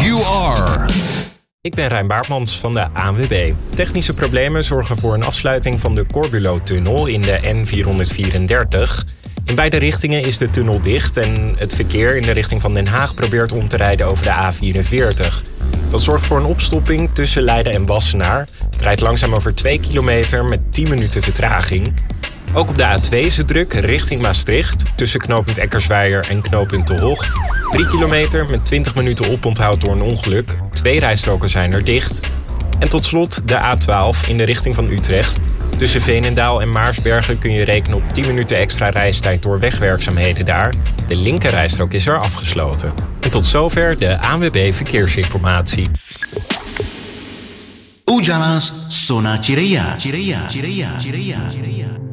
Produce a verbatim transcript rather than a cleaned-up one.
you are. Ik ben Rijn Baartmans van de A N W B. Technische problemen zorgen voor een afsluiting van de Corbulo-tunnel in de N vierhonderdvierendertig. In beide richtingen is de tunnel dicht en het verkeer in de richting van Den Haag probeert om te rijden over de A vierenveertig. Dat zorgt voor een opstopping tussen Leiden en Wassenaar. Het rijdt langzaam over twee kilometer met tien minuten vertraging. Ook op de A twee is het druk richting Maastricht, tussen knooppunt Eckersweijer en knooppunt De Hocht. drie kilometer met twintig minuten oponthoud door een ongeluk. Twee rijstroken zijn er dicht. En tot slot de A twaalf in de richting van Utrecht. Tussen Veenendaal en Maarsbergen kun je rekenen op tien minuten extra reistijd door wegwerkzaamheden daar. De linkerrijstrook is er afgesloten. En tot zover de A N W B Verkeersinformatie. Ujalas Sona Cireia, Cireia, Cireia, Cireia, Cireia.